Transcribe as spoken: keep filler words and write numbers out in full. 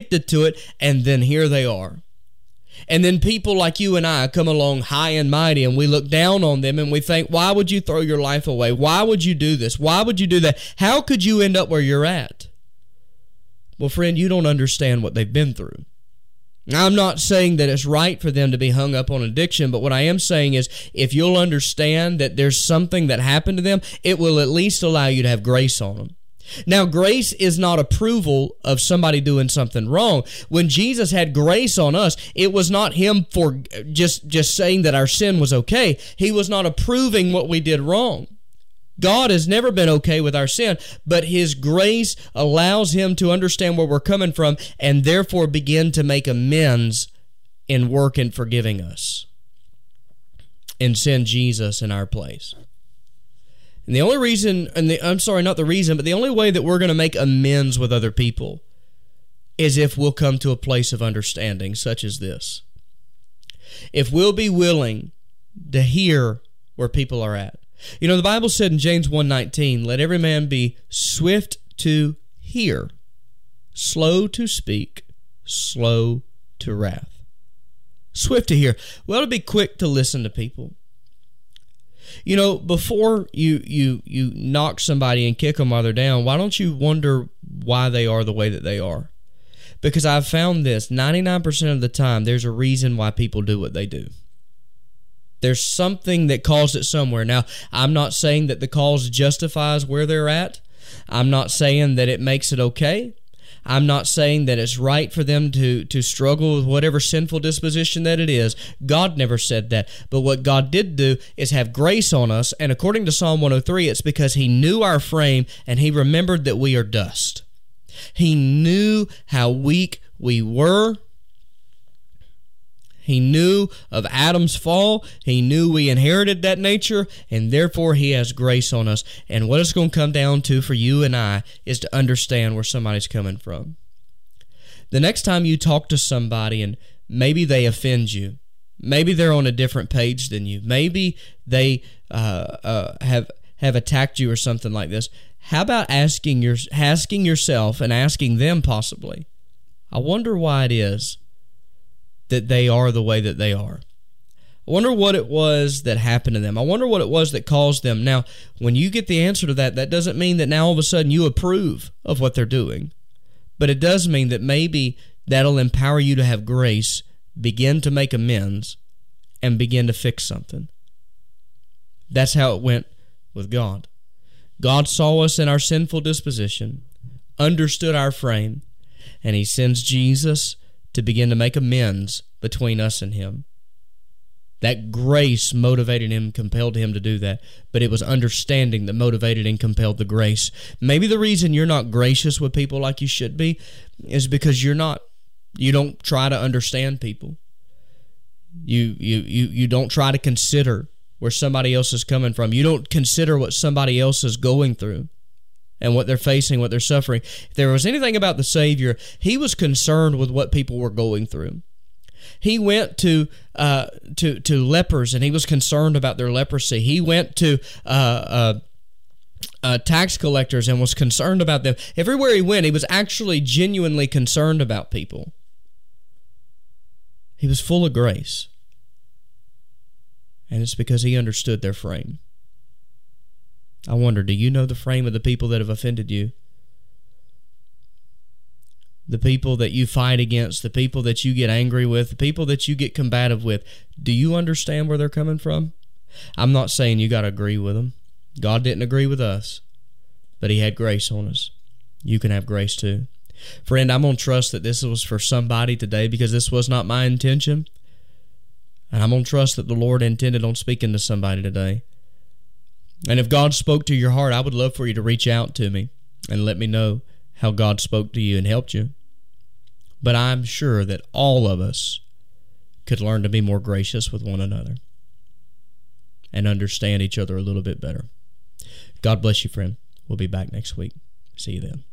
addicted to it, and then here they are. And then people like you and I come along high and mighty, and we look down on them and we think, why would you throw your life away? Why would you do this? Why would you do that? How could you end up where you're at? Well, friend, you don't understand what they've been through. Now, I'm not saying that it's right for them to be hung up on addiction, but what I am saying is if you'll understand that there's something that happened to them, it will at least allow you to have grace on them. Now, grace is not approval of somebody doing something wrong. When Jesus had grace on us, it was not him for just, just saying that our sin was okay. He was not approving what we did wrong. God has never been okay with our sin, but his grace allows him to understand where we're coming from and therefore begin to make amends in work in forgiving us and send Jesus in our place. And the only reason, and the, I'm sorry, not the reason, but the only way that we're going to make amends with other people is if we'll come to a place of understanding such as this. If we'll be willing to hear where people are at. You know, the Bible said in James one nineteen, let every man be swift to hear, slow to speak, slow to wrath. Swift to hear. We ought to be quick to listen to people. You know, before you, you, you knock somebody and kick them while they're down, why don't you wonder why they are the way that they are? Because I've found this, ninety-nine percent of the time, there's a reason why people do what they do. There's something that caused it somewhere. Now, I'm not saying that the cause justifies where they're at. I'm not saying that it makes it okay. I'm not saying that it's right for them to, to struggle with whatever sinful disposition that it is. God never said that. But what God did do is have grace on us, and according to Psalm one oh three, it's because he knew our frame and he remembered that we are dust. He knew how weak we were. He knew of Adam's fall. He knew we inherited that nature, and therefore he has grace on us. And what it's going to come down to for you and I is to understand where somebody's coming from. The next time you talk to somebody and maybe they offend you, maybe they're on a different page than you, maybe they uh, uh, have have attacked you or something like this, how about asking your asking yourself and asking them possibly, I wonder why it is that they are the way that they are. I wonder what it was that happened to them. I wonder what it was that caused them. Now, when you get the answer to that, that doesn't mean that now all of a sudden you approve of what they're doing. But it does mean that maybe that'll empower you to have grace, begin to make amends, and begin to fix something. That's how it went with God. God saw us in our sinful disposition, understood our frame, and he sends Jesus to begin to make amends between us and him. That grace motivated him, compelled him to do that, but it was understanding that motivated and compelled the grace. Maybe the reason you're not gracious with people like you should be is because you're not, you don't try to understand people. You, you, you, you don't try to consider where somebody else is coming from. You don't consider what somebody else is going through and what they're facing, what they're suffering. If there was anything about the Savior, he was concerned with what people were going through. He went to uh, to to lepers, and he was concerned about their leprosy. He went to uh, uh, uh, tax collectors and was concerned about them. Everywhere he went, he was actually genuinely concerned about people. He was full of grace, and it's because he understood their frame. I wonder, do you know the frame of the people that have offended you? The people that you fight against, the people that you get angry with, the people that you get combative with, do you understand where they're coming from? I'm not saying you got to agree with them. God didn't agree with us, but he had grace on us. You can have grace too. Friend, I'm going to trust that this was for somebody today because this was not my intention. And I'm going to trust that the Lord intended on speaking to somebody today. And if God spoke to your heart, I would love for you to reach out to me and let me know how God spoke to you and helped you. But I'm sure that all of us could learn to be more gracious with one another and understand each other a little bit better. God bless you, friend. We'll be back next week. See you then.